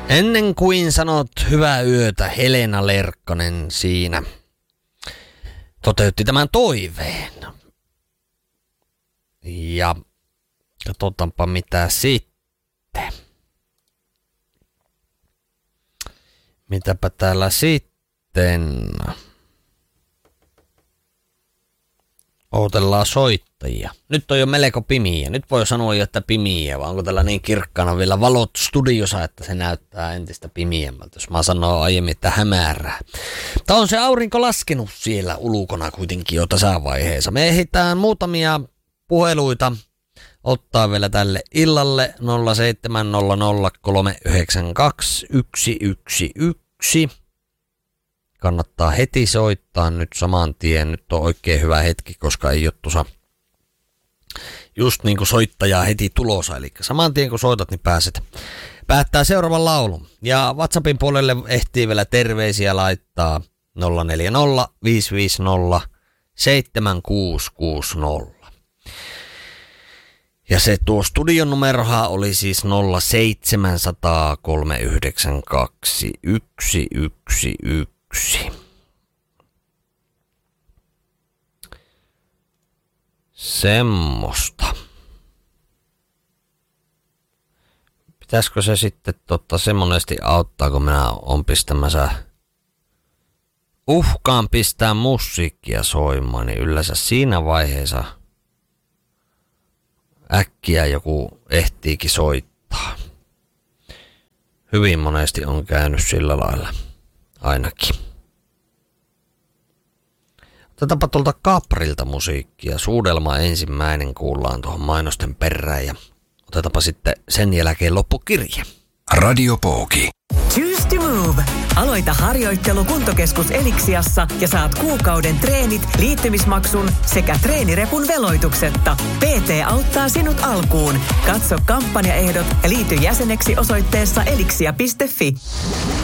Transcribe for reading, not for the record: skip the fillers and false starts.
Ennen kuin sanot hyvää yötä, Helena Lerkkonen siinä toteutti tämän toiveen. Ja katsotaanpa mitä sitten. Mitäpä täällä sitten? Ootellaan soittajia. Nyt on jo melko pimiä. Nyt voi sanoa jo, että pimiä, vaan onko tällä niin kirkkaana vielä valot studiossa, että se näyttää entistä pimiemmältä, jos mä sanon aiemmin, että hämärää. Tää on se aurinko laskenut siellä ulkona kuitenkin jo tässä vaiheessa. Me ehditään muutamia puheluita ottaa vielä tälle illalle 07030921111. Kannattaa heti soittaa nyt saman tien. Nyt on oikein hyvä hetki, koska ei ole tuossa just niin kuin soittajaa heti tulossa. Eli saman tien kun soitat, niin päättää seuraavan laulun. Ja WhatsAppin puolelle ehtii vielä terveisiä laittaa 040 550 7660. Ja se tuo studion numerohan oli siis 0700 392 111. Semmosta. Pitäisikö se sitten se monesti auttaa, kun minä on pistämässä uhkaan pistää musiikkia soimaan, niin yleensä siinä vaiheessa äkkiä joku ehtiikin soittaa. Hyvin monesti on käynyt sillä lailla, ainakin. Otetaanpa tuolta Caprilta musiikkia. Suudelma ensimmäinen kuullaan tuohon mainosten perään ja otetaanpa sitten sen jälkeen loppukirje. Radio Pooki. Choose to move. Aloita harjoittelu Kuntokeskus Elixiassa ja saat kuukauden treenit, liittymismaksun sekä treenirepun veloituksetta. PT auttaa sinut alkuun. Katso kampanjaehdot ja liity jäseneksi osoitteessa elixia.fi.